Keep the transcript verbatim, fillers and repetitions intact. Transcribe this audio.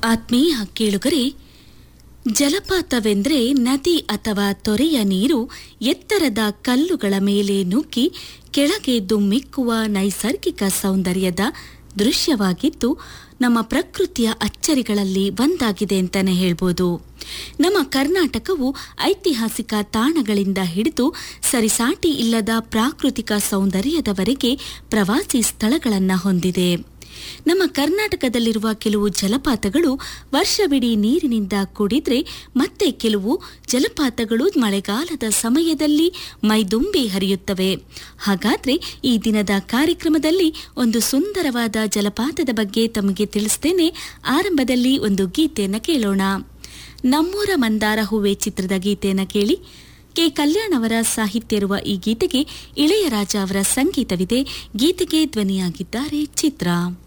ಆತ್ಮೀಯ ಕೇಳುಗರೆ, ಜಲಪಾತವೆಂದರೆ ನದಿ ಅಥವಾ ತೊರೆಯ ನೀರು ಎತ್ತರದ ಕಲ್ಲುಗಳ ಮೇಲೆ ನುಗ್ಗಿ ಕೆಳಗೆ ದುಮ್ಮಿಕ್ಕುವ ನೈಸರ್ಗಿಕ ಸೌಂದರ್ಯದ ದೃಶ್ಯವಾಗಿದ್ದು ನಮ್ಮ ಪ್ರಕೃತಿಯ ಅಚ್ಚರಿಗಳಲ್ಲಿ ಒಂದಾಗಿದೆ ಅಂತಾನೆ ಹೇಳ್ಬೋದು. ನಮ್ಮ ಕರ್ನಾಟಕವು ಐತಿಹಾಸಿಕ ತಾಣಗಳಿಂದ ಹಿಡಿದು ಸರಿಸಾಟಿ ಇಲ್ಲದ ಪ್ರಾಕೃತಿಕ ಸೌಂದರ್ಯದವರೆಗೆ ಪ್ರವಾಸಿ ಸ್ಥಳಗಳನ್ನು ಹೊಂದಿದೆ. ನಮ್ಮ ಕರ್ನಾಟಕದಲ್ಲಿರುವ ಕೆಲವು ಜಲಪಾತಗಳು ವರ್ಷವಿಡೀ ನೀರಿನಿಂದ ಕೂಡಿದ್ರೆ ಮತ್ತೆ ಕೆಲವು ಜಲಪಾತಗಳು ಮಳೆಗಾಲದ ಸಮಯದಲ್ಲಿ ಮೈದುಂಬಿ ಹರಿಯುತ್ತವೆ. ಹಾಗಾದ್ರೆ ಈ ದಿನದ ಕಾರ್ಯಕ್ರಮದಲ್ಲಿ ಒಂದು ಸುಂದರವಾದ ಜಲಪಾತದ ಬಗ್ಗೆ ತಮಗೆ ತಿಳಿಸ್ತೇನೆ. ಆರಂಭದಲ್ಲಿ ಒಂದು ಗೀತೆಯನ್ನು ಕೇಳೋಣ. ನಮ್ಮೂರ ಮಂದಾರ ಹೂವೆ ಚಿತ್ರದ ಗೀತೆಯನ್ನು ಕೇಳಿ. ಕೆ ಕಲ್ಯಾಣ್ ಅವರ ಸಾಹಿತ್ಯ ಇರುವ ಈ ಗೀತೆಗೆ ಇಳೆಯರಾಜ ಅವರ ಸಂಗೀತವಿದೆ. ಗೀತೆಗೆ ಧ್ವನಿಯಾಗಿದ್ದಾರೆ ಚಿತ್ರ.